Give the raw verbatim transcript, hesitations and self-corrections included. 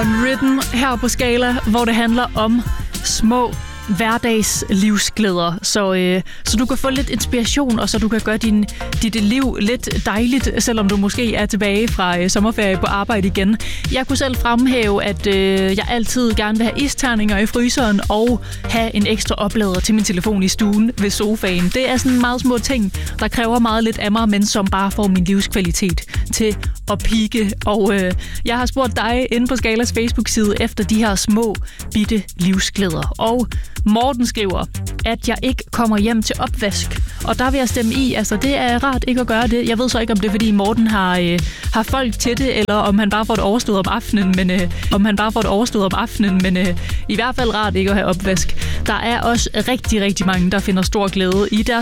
Unwritten her på Skala, hvor det handler om små hverdagslivsglæder, så, øh, så du kan få lidt inspiration, og så du kan gøre din, dit liv lidt dejligt, selvom du måske er tilbage fra øh, sommerferie på arbejde igen. Jeg kunne selv fremhæve, at øh, jeg altid gerne vil have isterninger i fryseren og have en ekstra oplader til min telefon i stuen ved sofaen. Det er sådan meget små ting, der kræver meget lidt af mig, men som bare får min livskvalitet til at pike. Og øh, jeg har spurgt dig inde på Skalas Facebook-side efter de her små, bitte livsglæder. Og Morten skriver, at jeg ikke kommer hjem til opvask. Og der vil jeg stemme i, altså det er rart ikke at gøre det. Jeg ved så ikke, om det er, fordi Morten har, øh, har folk til det, eller om han bare får det overstået om aftenen, men øh, om han bare får det overstået om aftenen, men øh, i hvert fald rart ikke at have opvask. Der er også rigtig, rigtig mange, der finder stor glæde i deres